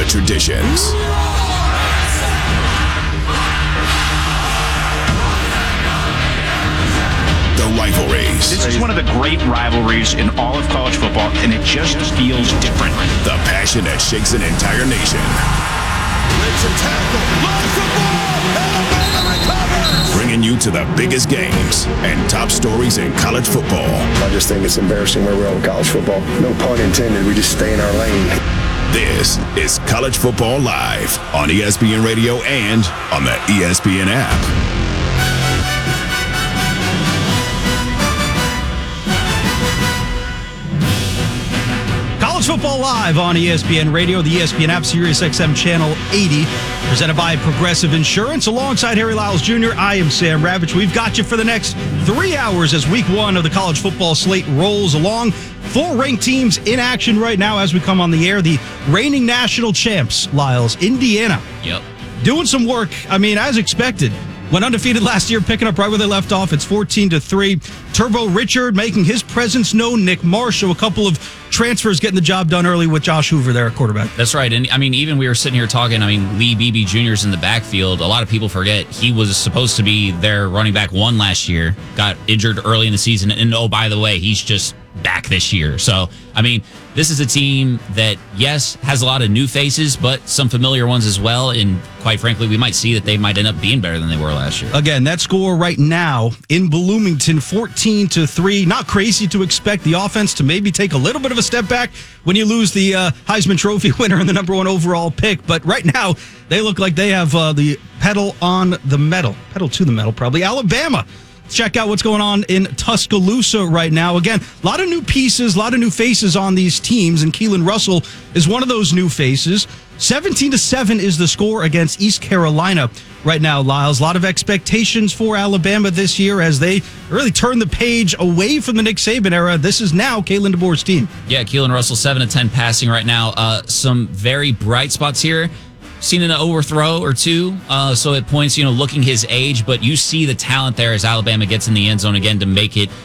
the traditions. The rivalries. This is one of the great rivalries in all of college football, and it just feels different. The passion that shakes an entire nation. It's a tackle. Lost the ball. Alabama recovers. Bringing you to the biggest games and top stories in college football. I just think it's embarrassing where we're at in college football. No pun intended. We just stay in our lane. This is College Football Live on ESPN Radio and on the ESPN app. College Football Live on ESPN Radio, the ESPN app, Sirius XM Channel 80, presented by Progressive Insurance. Alongside Harry Lyles Jr., I am Sam Ravitch. We've got you for the next 3 hours as week one of the college football slate rolls along. 4 ranked teams in action right now as we come on the air. The reigning national champs, Lyles, Indiana. Yep. Doing some work, as expected. Went undefeated last year, picking up right where they left off. It's 14-3. Turbo Richard making his presence known. Nick Marshall, a couple of transfers getting the job done early with Josh Hoover there at quarterback. That's right. And even we were sitting here talking, Lee Beebe Jr.'s in the backfield. A lot of people forget he was supposed to be their running back 1 last year, got injured early in the season. And oh, by the way, he's just back this year. So, this is a team that, yes, has a lot of new faces, but some familiar ones as well. And quite frankly, we might see that they might end up being better than they were last year. Again, that score right now in Bloomington, 14-3. Not crazy to expect the offense to maybe take a little bit of a step back when you lose the Heisman Trophy winner and the number 1 overall pick. But right now, they look like they have the pedal on the metal. Pedal to the metal, probably. Alabama. Check out what's going on in Tuscaloosa right now. Again, a lot of new pieces, a lot of new faces on these teams, and Keelan Russell is one of those new faces. 17-7 is the score against East Carolina right now, Lyles. A lot of expectations for Alabama this year as they really turn the page away from the Nick Saban era. This is now Kalen DeBoer's team. Yeah, Keelan Russell, 7-10 passing right now. Some very bright spots here. Seen an overthrow or two, so it points, looking his age, but you see the talent there as Alabama gets in the end zone again to make it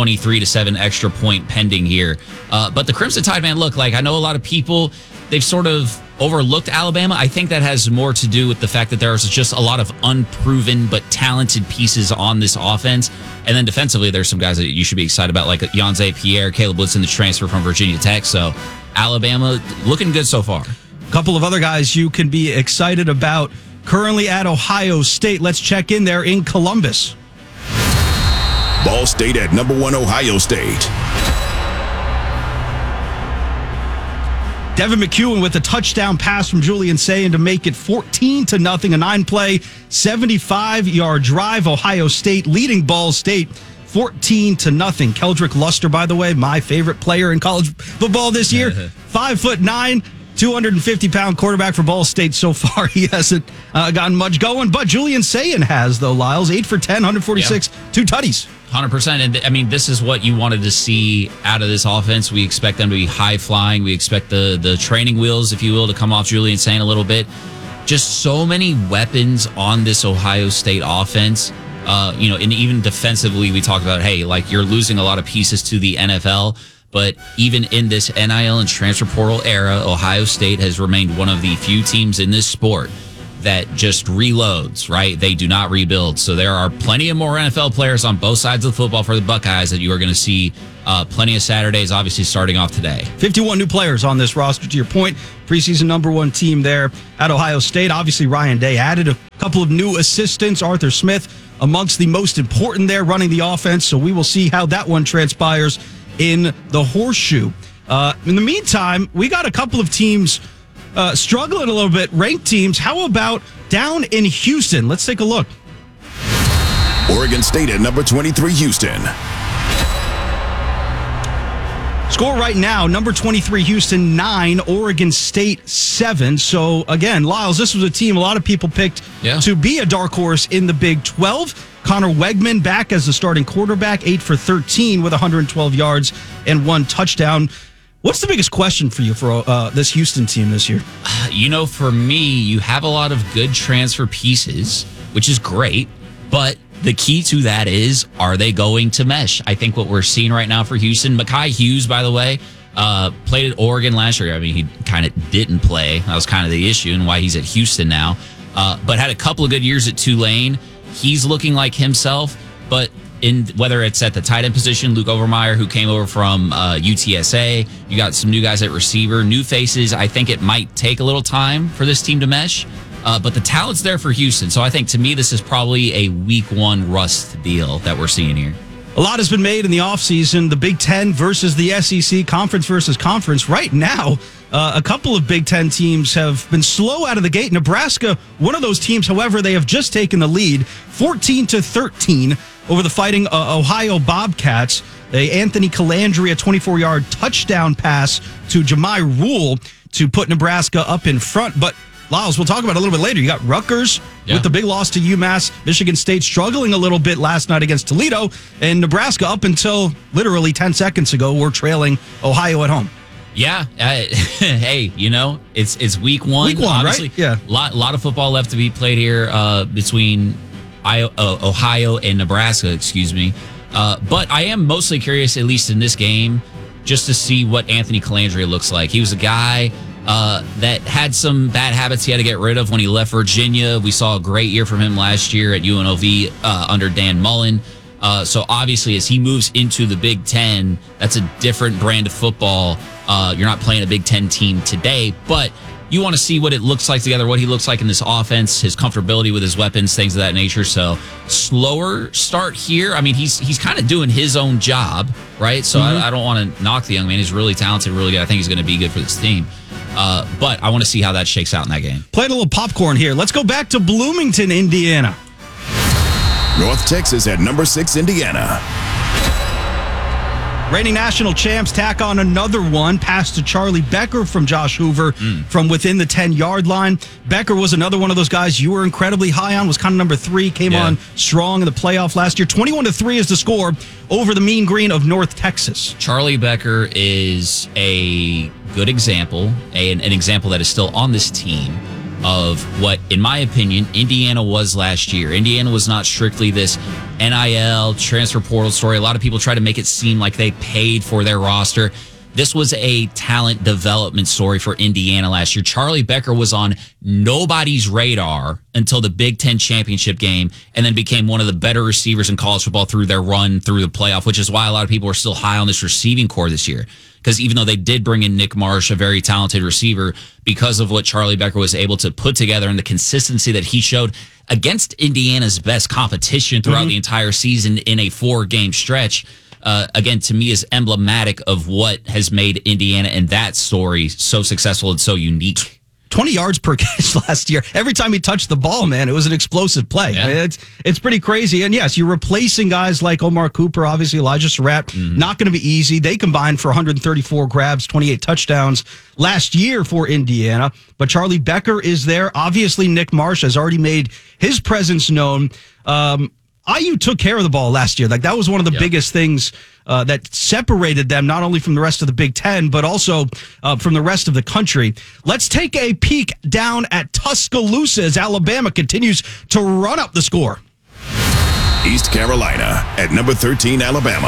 23-7 extra point pending here. But the Crimson Tide, man, look, I know a lot of people, they've sort of overlooked Alabama. I think that has more to do with the fact that there's just a lot of unproven but talented pieces on this offense. And then defensively, there's some guys that you should be excited about, like Yonze Pierre, Caleb Woodson, the transfer from Virginia Tech. So Alabama looking good so far. Couple of other guys you can be excited about currently at Ohio State. Let's check in there in Columbus. Ball State at number 1 Ohio State. Devin McEwen with a touchdown pass from Julian Sayin to make it 14-0, a 9-play, 75-yard drive. Ohio State leading Ball State 14-0. Keldrick Luster, by the way, my favorite player in college football this year. 5'9", 250-pound quarterback for Ball State so far. He hasn't gotten much going, but Julian Sayin has, though, Lyles. 8 for 10, 146, 2 tutties. 100%. And this is what you wanted to see out of this offense. We expect them to be high flying. We expect the training wheels, if you will, to come off Julian Sayin a little bit. Just so many weapons on this Ohio State offense. And even defensively, we talk about, hey, you're losing a lot of pieces to the NFL. But even in this NIL and transfer portal era, Ohio State has remained one of the few teams in this sport that just reloads, right? They do not rebuild. So there are plenty of more NFL players on both sides of the football for the Buckeyes that you are going to see plenty of Saturdays, obviously starting off today. 51 new players on this roster, to your point. Preseason number 1 team there at Ohio State. Obviously, Ryan Day added a couple of new assistants. Arthur Smith amongst the most important there running the offense. So we will see how that one transpires in the horseshoe. In the meantime, we got a couple of teams struggling a little bit, ranked teams. How about down in Houston? Let's take a look. Oregon State at number 23, Houston. Score right now, number 23, Houston 9, Oregon State 7. So, again, Lyles, this was a team a lot of people picked to be a dark horse in the Big 12. Connor Wegman back as the starting quarterback, 8 for 13 with 112 yards and 1 touchdown. What's the biggest question for you for this Houston team this year? For me, you have a lot of good transfer pieces, which is great, but the key to that is, are they going to mesh? I think what we're seeing right now for Houston, Mekhi Hughes, by the way, Played at Oregon last year. I mean, he kind of didn't play. That was kind of the issue and why he's at Houston now. But had a couple of good years at Tulane. He's looking like himself, but in whether it's at the tight end position, Luke Overmeyer, who came over from UTSA, you got some new guys at receiver, new faces. I think it might take a little time for this team to mesh, but the talent's there for Houston. So I think, to me, this is probably a week one rust deal that we're seeing here. A lot has been made in the offseason. The Big Ten versus the SEC, conference versus conference. Right now, a couple of Big Ten teams have been slow out of the gate. Nebraska, one of those teams, however, they have just taken the lead 14-13 over the Fighting Ohio Bobcats. Anthony Calandria, a 24-yard touchdown pass to Jahmai Rule to put Nebraska up in front. But Lyles, we'll talk about it a little bit later. You got Rutgers with the big loss to UMass. Michigan State struggling a little bit last night against Toledo. And Nebraska, up until literally 10 seconds ago, were trailing Ohio at home. Yeah. Hey, it's week one. Week one, obviously. right? Yeah. Lot of football left to be played here between Ohio and Nebraska, excuse me. But I am mostly curious, at least in this game, just to see what Anthony Calandria looks like. He was a guy that had some bad habits he had to get rid of when he left Virginia. We saw a great year from him last year at UNLV under Dan Mullen. So obviously, as he moves into the Big Ten, that's a different brand of football. You're not playing a Big Ten team today, but you want to see what it looks like together, what he looks like in this offense, his comfortability with his weapons, things of that nature. So slower start here. I mean, he's kind of doing his own job, right? So I don't want to knock the young man. He's really talented, really good. I think he's going to be good for this team. But I want to see how that shakes out in that game. Playing a little popcorn here. Let's go back to Bloomington, Indiana. North Texas at number 6, Indiana. Reigning national champs tack on another one. Pass to Charlie Becker from Josh Hoover from within the 10-yard line. Becker was another one of those guys you were incredibly high on, was kind of number 3, came on strong in the playoff last year. 21-3 is the score over the Mean Green of North Texas. Charlie Becker is a good example, an example that is still on this team of what, in my opinion, Indiana was last year. Indiana was not strictly this NIL transfer portal story. A lot of people try to make it seem like they paid for their roster. This was a talent development story for Indiana last year. Charlie Becker was on nobody's radar until the Big Ten championship game, and then became one of the better receivers in college football through their run through the playoff, which is why a lot of people are still high on this receiving core this year. Because even though they did bring in Nick Marsh, a very talented receiver, because of what Charlie Becker was able to put together and the consistency that he showed against Indiana's best competition throughout the entire season in a 4-game stretch, again, to me, is emblematic of what has made Indiana and that story so successful and so unique. 20 yards per catch last year. Every time he touched the ball, man, it was an explosive play. Yeah. I mean, it's pretty crazy. And yes, you're replacing guys like Omar Cooper, obviously Elijah Surratt. Not going to be easy. They combined for 134 grabs, 28 touchdowns last year for Indiana. But Charlie Becker is there. Obviously, Nick Marsh has already made his presence known. IU took care of the ball last year. Like, that was one of the biggest things that separated them, not only from the rest of the Big Ten, but also from the rest of the country. Let's take a peek down at Tuscaloosa as Alabama continues to run up the score. East Carolina at number 13, Alabama.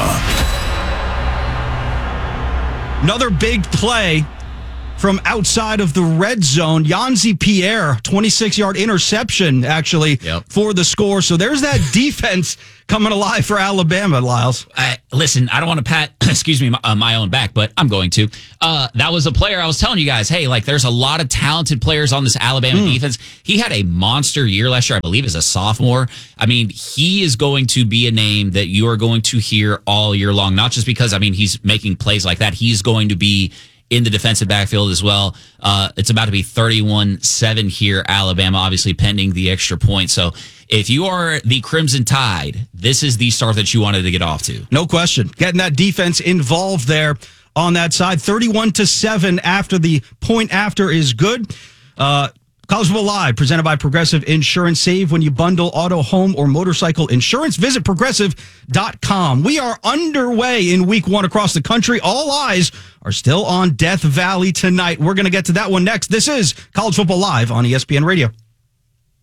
Another big play from outside of the red zone. Yanzi Pierre, 26-yard interception, actually, for the score. So there's that defense coming alive for Alabama, Lyles. Listen, I don't want to pat, my own back, but I'm going to. That was a player I was telling you guys, hey, like, there's a lot of talented players on this Alabama defense. He had a monster year last year, I believe, as a sophomore. I mean, he is going to be a name that you are going to hear all year long, not just because, I mean, he's making plays like that. He's going to be in the defensive backfield as well. It's about to be 31-7 here, Alabama, obviously pending the extra point. So if you are the Crimson Tide, this is the start that you wanted to get off to. No question. Getting that defense involved there on that side. 31-7 after the point after is good. College Football Live, presented by Progressive Insurance. Save when you bundle auto, home, or motorcycle insurance. Visit Progressive.com. We are underway in week 1 across the country. All eyes are still on Death Valley tonight. We're going to get to that one next. This is College Football Live on ESPN Radio.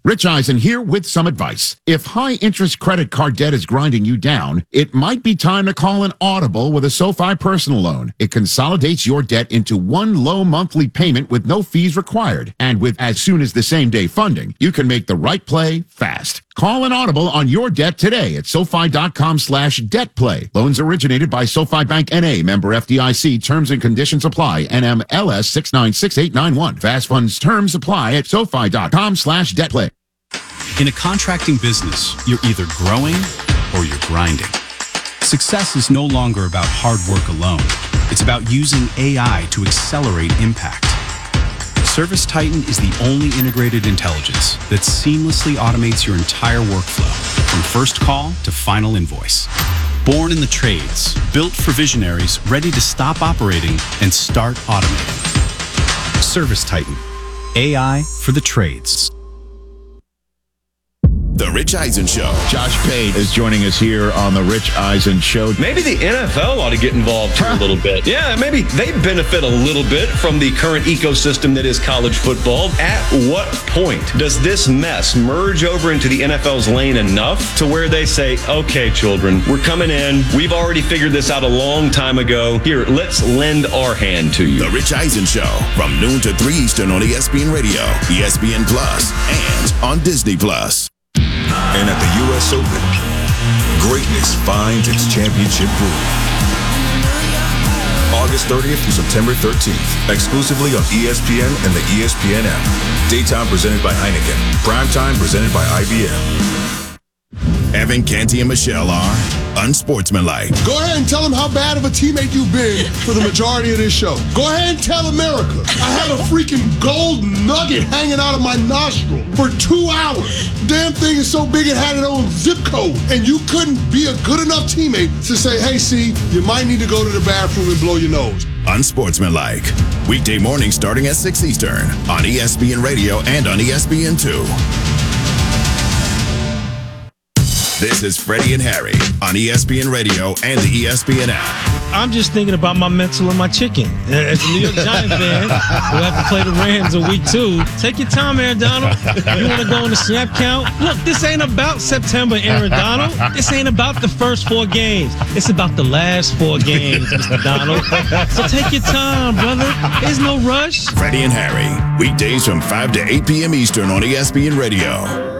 Rich Eisen here with some advice. If high-interest credit card debt is grinding you down, it might be time to call an audible with a SoFi personal loan. It consolidates your debt into one low monthly payment with no fees required. And with as soon as the same day funding, you can make the right play fast. Call an audible on your debt today at SoFi.com/debtplay. Loans originated by SoFi Bank N.A. Member FDIC. Terms and conditions apply. NMLS 696891. Fast funds terms apply at SoFi.com/debtplay. In a contracting business, you're either growing or you're grinding. Success is no longer about hard work alone. It's about using AI to accelerate impact. ServiceTitan is the only integrated intelligence that seamlessly automates your entire workflow, from first call to final invoice. Born in the trades, built for visionaries ready to stop operating and start automating. ServiceTitan, AI for the trades. The Rich Eisen Show. Josh Pate is joining us here on the Rich Eisen Show. Maybe the NFL ought to get involved here a little bit. Yeah, maybe they benefit a little bit from the current ecosystem that is college football. At what point does this mess merge over into the NFL's lane enough to where they say, okay, children, we're coming in. We've already figured this out a long time ago. Here, let's lend our hand to you. The Rich Eisen Show from noon to 3 Eastern on ESPN Radio, ESPN Plus, and on Disney Plus. And at the U.S. Open, greatness finds its championship groove. August 30th through September 13th, exclusively on ESPN and the ESPN app. Daytime presented by Heineken. Primetime presented by IBM. Evan, Canty, and Michelle are unsportsmanlike. Go ahead and tell them how bad of a teammate you've been for the majority of this show. Go ahead and tell America. I had a freaking gold nugget hanging out of my nostril for 2 hours. Damn thing is so big it had its own zip code. And you couldn't be a good enough teammate to say, hey, see, you might need to go to the bathroom and blow your nose. Unsportsmanlike. Weekday mornings starting at 6 Eastern on ESPN Radio and on ESPN2. This is Freddie and Harry on ESPN Radio and the ESPN app. I'm just thinking about my mental and my chicken. As a New York Giants fan who have to play the Rams in week 2, take your time, Aaron Donald. You want to go on the snap count? Look, this ain't about September, Aaron Donald. This ain't about the first 4 games. It's about the last 4 games, Mr. Donald. So take your time, brother. There's no rush. Freddie and Harry, weekdays from 5 to 8 p.m. Eastern on ESPN Radio.